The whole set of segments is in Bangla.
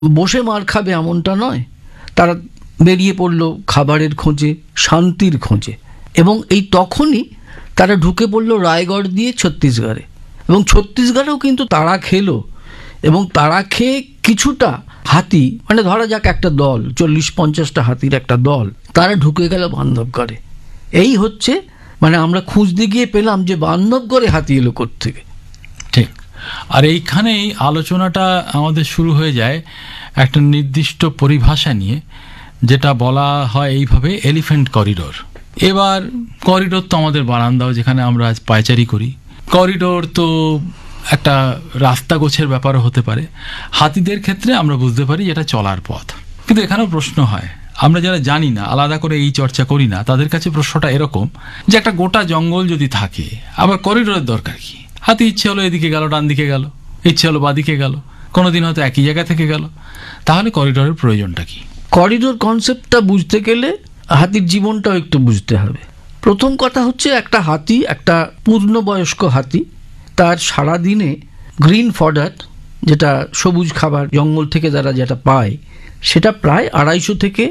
বসে মার খাবে এমনটা নয়, তারা বেরিয়ে পড়লো খাবারের খোঁজে, শান্তির খোঁজে। এবং এই তখনই তারা ঢুকে পড়লো রায়গড় দিয়ে ছত্তিশগড়ে, এবং ছত্তিশগড়েও কিন্তু তারা খেলো। এবং তারা খেয়ে কিছুটা হাতি, মানে ধরা যাক একটা দল 40-50টা হাতির একটা দল, তারা ঢুকে গেল বান্ধবগড়ে। এই হচ্ছে, মানে আমরা খুঁজতে গিয়ে পেলাম যে বান্ধবগড়ে হাতি এলো কোত্থেকে। ঠিক। আর এইখানেই আলোচনাটা আমাদের শুরু হয়ে যায় একটা নির্দিষ্ট পরিভাষা নিয়ে, যেটা বলা হয় এইভাবে, এলিফ্যান্ট করিডোর। এবার করিডোর তো আমাদের বারান্দাও, যেখানে আমরা আজ পায়চারি করি। করিডোর তো একটা রাস্তা গোছের ব্যাপারও হতে পারে। হাতিদের ক্ষেত্রে আমরা বুঝতে পারি যেটা চলার পথ। কিন্তু এখানেও প্রশ্ন হয়, আমরা যারা জানি না, আলাদা করে এই চর্চা করি না, তাদের কাছে প্রশ্নটা এরকম যে একটা গোটা জঙ্গল যদি থাকে, আবার করিডোরের দরকার কি? হাতি ইচ্ছে হলো এদিকে গেল, ডান দিকে গেল, ইচ্ছে হলো বাদিকে গেল, কোনোদিন হয়তো একই জায়গা থেকে গেল, তাহলে করিডোরের প্রয়োজনটা কি? করিডোর কনসেপ্টটা বুঝতে গেলে হাতির জীবনটাও একটু বুঝতে হবে। প্রথম কথা হচ্ছে, একটা হাতি, একটা পূর্ণবয়স্ক হাতি, তার সারাদিনে গ্রিন ফডার, যেটা সবুজ খাবার জঙ্গল থেকে তারা যেটা পায়, সেটা প্রায় 250 থেকে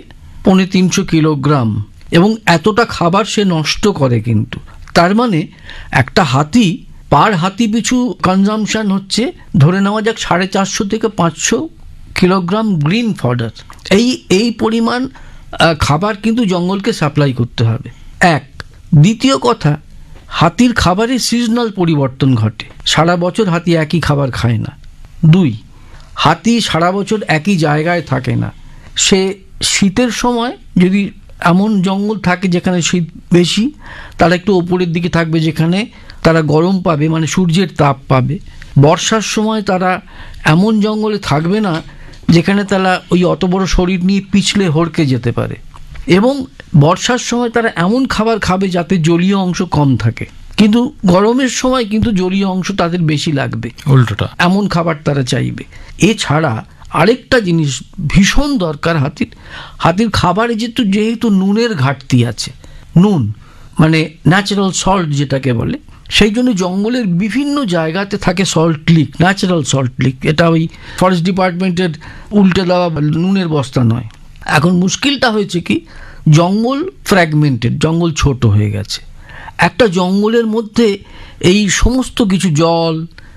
350 কিলোগ্রাম। এবং এতটা খাবার সে নষ্ট করে। কিন্তু তার মানে একটা হাতি, পার হাতি পিছু কনজামশন হচ্ছে ধরে নেওয়া যাক 450 থেকে 500 কিলোগ্রাম গ্রিন ফডার। এই পরিমাণ খাবার কিন্তু জঙ্গলকে সাপ্লাই করতে হবে, এক। দ্বিতীয় কথা, হাতির খাবারে সিজনাল পরিবর্তন ঘটে, সারা বছর হাতি একই খাবার খায় না। দুই, হাতি সারা বছর একই জায়গায় থাকে না। সে শীতের সময় যদি এমন জঙ্গল থাকে যেখানে শীত বেশি, তারা একটু ওপরের দিকে থাকবে যেখানে তারা গরম পাবে, মানে সূর্যের তাপ পাবে। বর্ষার সময় তারা এমন জঙ্গলে থাকবে না যেখানে তারা ওই অত বড় শরীর নিয়ে পিছলে হড়কে যেতে পারে। এবং বর্ষার সময় তারা এমন খাবার খাবে যাতে জলীয় অংশ কম থাকে, কিন্তু গরমের সময় কিন্তু জলীয় অংশ তাদের বেশি লাগবে, উল্টোটা। এমন খাবার তারা চাইবে। এছাড়া আরেকটা জিনিস ভীষণ দরকার হাতির খাবারে, যেহেতু নুনের ঘাটতি আছে, নুন মানে ন্যাচারাল সল্ট যেটাকে বলে, সেই জন্য জঙ্গলের বিভিন্ন জায়গাতে থাকে salt leak, natural salt leak. এটা ওই ফরেস্ট ডিপার্টমেন্টের উল্টে দেওয়া নুনের বস্তা নয়। এখন মুশকিলটা হয়েছে কি, জঙ্গল ফ্র্যাগমেন্টেড, জঙ্গল ছোট হয়ে গেছে। একটা জঙ্গলের মধ্যে এই সমস্ত কিছু জল,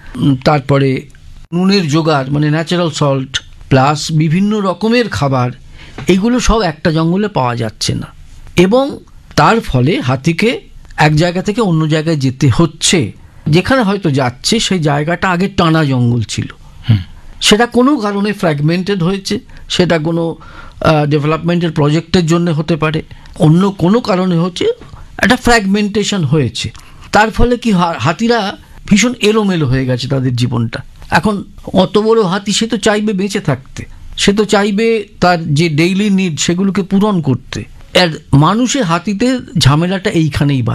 তারপরে নুনের জোগাড় মানে ন্যাচারাল সল্ট, প্লাস বিভিন্ন রকমের খাবার, এগুলো সব একটা জঙ্গলে পাওয়া যাচ্ছে না। এবং তার ফলে হাতিকে এক জায়গা থেকে অন্য জায়গায় যেতে হচ্ছে। যেখানে হয়তো যাচ্ছে সেই জায়গাটা আগে টানা জঙ্গল ছিল, সেটা কোনো কারণে ফ্র্যাগমেন্টেড হয়েছে, সেটা কোনো ডেভেলপমেন্টের প্রজেক্টের জন্য হতে পারে, অন্য কোনো কারণে হচ্ছে, একটা ফ্র্যাগমেন্টেশন হয়েছে। তার ফলে কি হাতিরা ভীষণ এলোমেলো হয়ে গেছে তাদের জীবনটা। এখন অত বড় হাতি, সে তো চাইবে বেঁচে থাকতে, সে তো চাইবে তার যে ডেইলি নিড সেগুলোকে পূরণ করতে। আর মানুষের হাতিতে ঝামেলাটা এইখানেই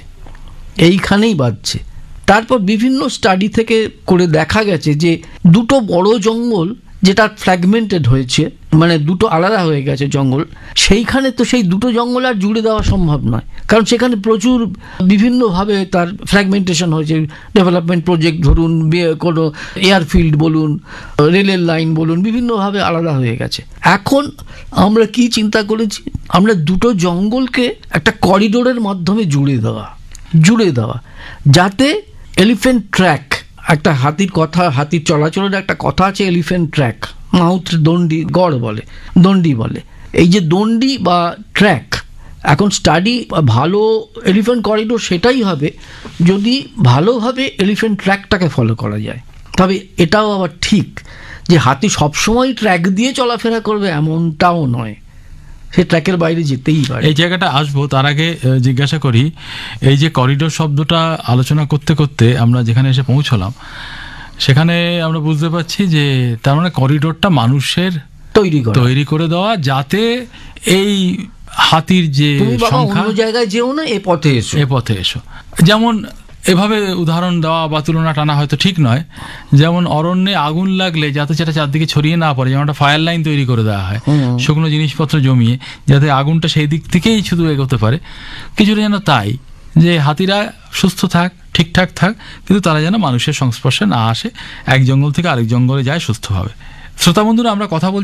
বাজছে। তারপর বিভিন্ন স্টাডি থেকে করে দেখা গেছে যে দুটো বড় জঙ্গল যেটা ফ্র্যাগমেন্টেড হয়েছে, মানে দুটো আলাদা হয়ে গেছে জঙ্গল, সেইখানে তো সেই দুটো জঙ্গল আর জুড়ে দেওয়া সম্ভব নয়, কারণ সেখানে প্রচুর বিভিন্নভাবে তার ফ্র্যাগমেন্টেশন হয়েছে। ডেভেলপমেন্ট প্রজেক্ট ধরুন, কোনো এয়ারফিল্ড বলুন, রেলের লাইন বলুন, বিভিন্নভাবে আলাদা হয়ে গেছে। এখন আমরা কি চিন্তা করেছি, আমরা দুটো জঙ্গলকে একটা করিডোরের মাধ্যমে জুড়ে দেওয়া, যাতে এলিফ্যান্ট ট্র্যাক, একটা হাতির চলাচলের একটা কথা আছে, এলিফ্যান্ট ট্র্যাক, মাউথ দণ্ডি, গড় বলে, দণ্ডি বলে। এই যে দণ্ডি বা ট্র্যাক, এখন স্টাডি ভালো এলিফ্যান্ট করিডোর সেটাই হবে যদি ভালোভাবে এলিফ্যান্ট ট্র্যাকটাকে ফলো করা যায়। তবে এটাও আবার ঠিক যে হাতি সবসময় ট্র্যাক দিয়ে চলাফেরা করবে এমনটাও নয়, সে ট্র্যাকের বাইরে যেতেই পারে। এই জায়গাটা আসবো, তার আগে জিজ্ঞাসা করি, এই যে করিডোর শব্দটা আলোচনা করতে করতে আমরা যেখানে এসে পৌঁছলাম, সেখানে আমরা বুঝতে পারছি যে তার মানে করিডোরটা মানুষের তৈরি করে দেওয়া, যাতে এই হাতির যে সংখ্যা, অন্য জায়গায় যেও না, এ পথে এসো। যেমন এভাবে উদাহরণ দেওয়া বা তুলনা টানা হয়তো ঠিক নয়, যেমন অরণ্যে আগুন লাগলে যাতে সেটা চারদিকে ছড়িয়ে না পড়ে, যেমন একটা ফায়ার লাইন তৈরি করে দেওয়া হয় শুকনো জিনিসপত্র জমিয়ে, যাতে আগুনটা সেই দিক থেকেই শুধু এগোতে পারে। কিছুটা যেন তাই, যে হাতিরা সুস্থ থাক, ঠিকঠাক থাক, কিন্তু তারা যেন মানুষের সংস্পর্শে না আসে, এক জঙ্গল থেকে আরেক জঙ্গলে যায় সুস্থভাবে। শ্রোতা বন্ধুরা, আমরা কথা বলছি